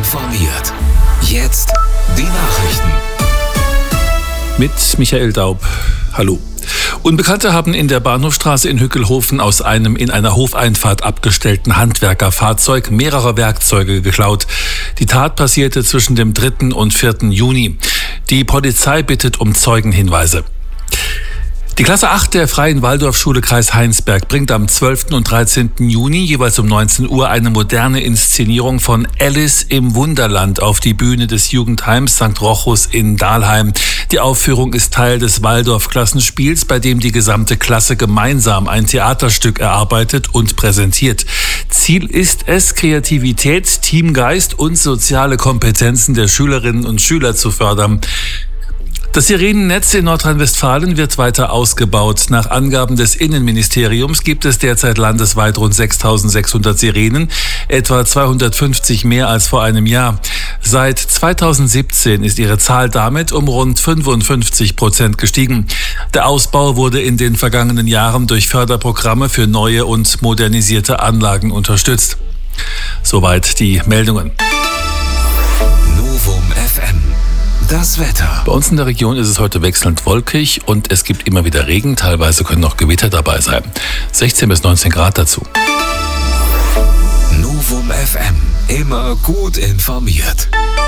informiert. Jetzt die Nachrichten. Mit Michael Daub. Hallo. Unbekannte haben in der Bahnhofstraße in Hückelhofen aus einem in einer Hofeinfahrt abgestellten Handwerkerfahrzeug mehrere Werkzeuge geklaut. Die Tat passierte zwischen dem 3. und 4. Juni. Die Polizei bittet um Zeugenhinweise. Die Klasse 8 der Freien Waldorfschule Kreis Heinsberg bringt am 12. und 13. Juni jeweils um 19 Uhr eine moderne Inszenierung von Alice im Wunderland auf die Bühne des Jugendheims St. Rochus in Dahlheim. Die Aufführung ist Teil des Waldorf-Klassenspiels, bei dem die gesamte Klasse gemeinsam ein Theaterstück erarbeitet und präsentiert. Ziel ist es, Kreativität, Teamgeist und soziale Kompetenzen der Schülerinnen und Schüler zu fördern. Das Sirenennetz in Nordrhein-Westfalen wird weiter ausgebaut. Nach Angaben des Innenministeriums gibt es derzeit landesweit rund 6.600 Sirenen, etwa 250 mehr als vor einem Jahr. Seit 2017 ist ihre Zahl damit um rund 55% gestiegen. Der Ausbau wurde in den vergangenen Jahren durch Förderprogramme für neue und modernisierte Anlagen unterstützt. Soweit die Meldungen. Novum FM. Das Wetter. Bei uns in der Region ist es heute wechselnd wolkig und es gibt immer wieder Regen. Teilweise können noch Gewitter dabei sein. 16 bis 19 Grad dazu. Novum FM. Immer gut informiert.